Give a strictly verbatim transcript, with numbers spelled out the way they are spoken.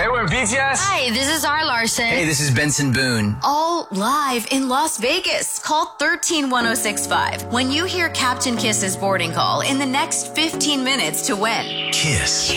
Hey, we're B T S. Hi, this is R. Larson. Hey, this is Benson Boone. All live in Las Vegas. Call one three one zero six five when you hear Captain Kiss's boarding call in the next fifteen minutes to win. Kiss.